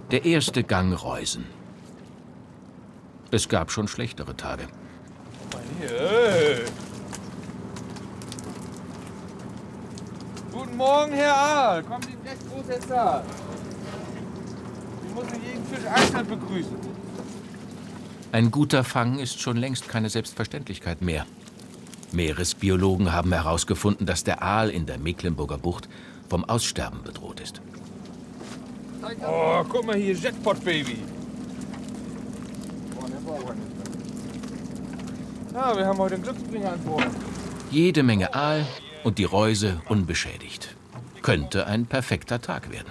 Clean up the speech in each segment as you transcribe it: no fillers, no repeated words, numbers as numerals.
Der erste Gang Reusen. Es gab schon schlechtere Tage. Hey. Guten Morgen, Herr Aal. Kommen Sie recht groß jetzt da. Sie müssen jeden Fisch einzeln begrüßen. Ein guter Fang ist schon längst keine Selbstverständlichkeit mehr. Meeresbiologen haben herausgefunden, dass der Aal in der Mecklenburger Bucht vom Aussterben bedroht ist. Oh, guck mal hier, Jetpot Baby. Ja, wir haben heute einen Glücksbringer an Bord. Jede Menge Aal und die Reuse unbeschädigt. Könnte ein perfekter Tag werden.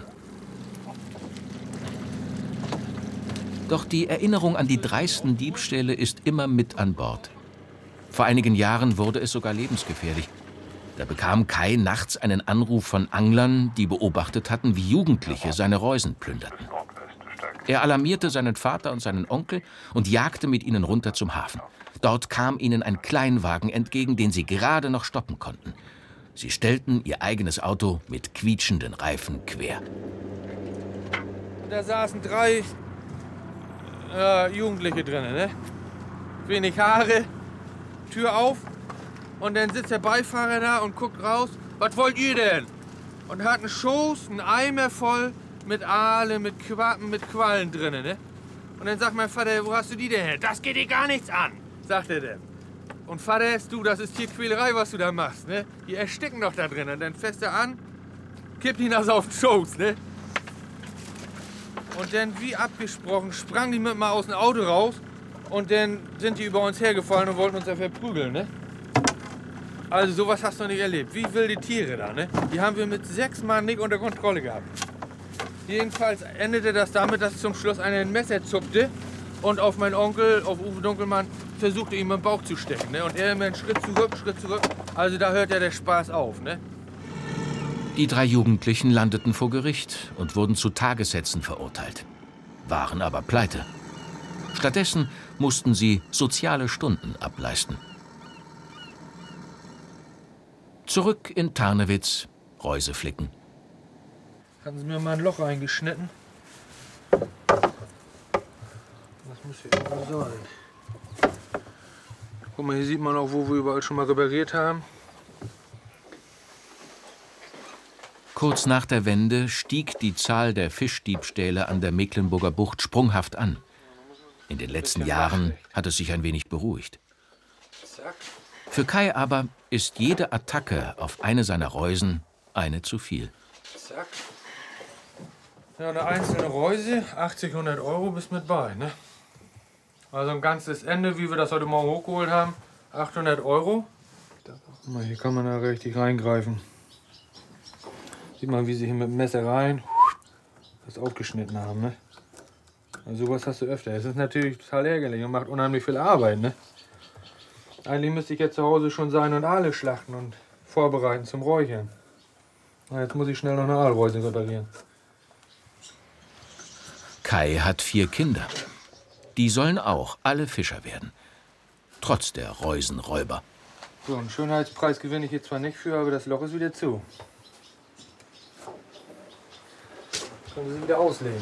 Doch die Erinnerung an die dreisten Diebstähle ist immer mit an Bord. Vor einigen Jahren wurde es sogar lebensgefährlich. Da bekam Kai nachts einen Anruf von Anglern, die beobachtet hatten, wie Jugendliche seine Reusen plünderten. Er alarmierte seinen Vater und seinen Onkel und jagte mit ihnen runter zum Hafen. Dort kam ihnen ein Kleinwagen entgegen, den sie gerade noch stoppen konnten. Sie stellten ihr eigenes Auto mit quietschenden Reifen quer. Da saßen 3 Jugendliche drinnen, ne? Wenig Haare, Tür auf und dann sitzt der Beifahrer da und guckt raus. Was wollt ihr denn? Und hat einen Schoß, einen Eimer voll mit Aale, mit Quappen, mit Quallen drinnen, ne? Und dann sagt mein Vater, wo hast du die denn her? Das geht dir gar nichts an, sagt er denn. Und Vater, du, das ist hier Quälerei, was du da machst, ne? Die ersticken doch da drin. Und dann fässt er an, kippt ihn das auf den Schoß, ne? Und dann, wie abgesprochen, sprangen die mit mal aus dem Auto raus. Und dann sind die über uns hergefallen und wollten uns ja verprügeln, ne? Also sowas hast du nicht erlebt. Wie wilde Tiere da, ne? Die haben wir mit 6 Mann nicht unter Kontrolle gehabt. Jedenfalls endete das damit, dass zum Schluss einer ein Messer zupfte und auf meinen Onkel, auf Uwe Dunkelmann, versuchte ihm im Bauch zu stecken, ne? Und er immer einen Schritt zurück. Also da hört ja der Spaß auf, ne? Die 3 Jugendlichen landeten vor Gericht und wurden zu Tagessätzen verurteilt, waren aber pleite. Stattdessen mussten sie soziale Stunden ableisten. Zurück in Tarnewitz, Reuse flicken. Hatten sie mir mal ein Loch reingeschnitten? Das muss hier irgendwo sein. Guck mal, hier sieht man auch, wo wir überall schon mal repariert haben. Kurz nach der Wende stieg die Zahl der Fischdiebstähle an der Mecklenburger Bucht sprunghaft an. In den letzten Jahren hat es sich ein wenig beruhigt. Für Kai aber ist jede Attacke auf eine seiner Reusen eine zu viel. Ja, eine einzelne Reuse, 80, 100 Euro bis mit bei, ne? Also ein ganzes Ende, wie wir das heute Morgen hochgeholt haben, 800 Euro. Guck mal, hier kann man da richtig reingreifen. Sieht man, wie sie hier mit dem Messer rein das aufgeschnitten haben, ne? Also sowas hast du öfter. Es ist natürlich total ärgerlich und macht unheimlich viel Arbeit, ne? Eigentlich müsste ich jetzt zu Hause schon sein und Aale schlachten und vorbereiten zum Räuchern. Na, jetzt muss ich schnell noch eine Aalreuse reparieren. Kai hat 4 Kinder. Die sollen auch alle Fischer werden. Trotz der Reusenräuber. So, einen Schönheitspreis gewinne ich jetzt zwar nicht für, aber das Loch ist wieder zu. Können Sie wieder auslegen.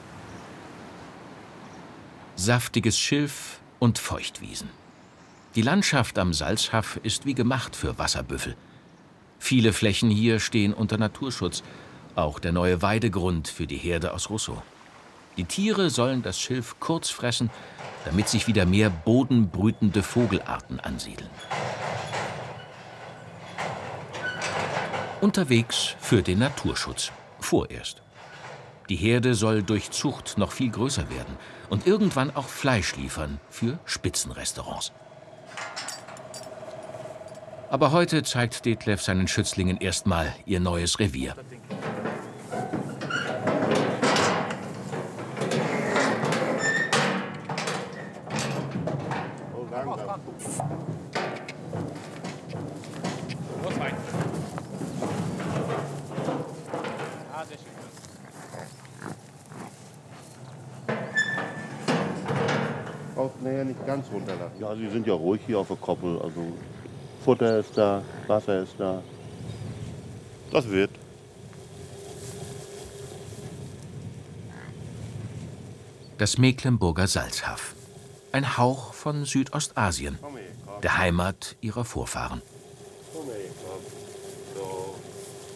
Saftiges Schilf und Feuchtwiesen. Die Landschaft am Salzhaff ist wie gemacht für Wasserbüffel. Viele Flächen hier stehen unter Naturschutz, auch der neue Weidegrund für die Herde aus Russow. Die Tiere sollen das Schilf kurz fressen, damit sich wieder mehr bodenbrütende Vogelarten ansiedeln. Unterwegs für den Naturschutz, vorerst. Die Herde soll durch Zucht noch viel größer werden und irgendwann auch Fleisch liefern für Spitzenrestaurants. Aber heute zeigt Detlef seinen Schützlingen erstmal ihr neues Revier. Naja, nicht ganz runterlassen. Ja, sie sind ja ruhig hier auf der Koppel. Also Futter ist da, Wasser ist da. Das wird. Das Mecklenburger Salzhaf. Ein Hauch von Südostasien, der Heimat ihrer Vorfahren. Komm her, komm. So.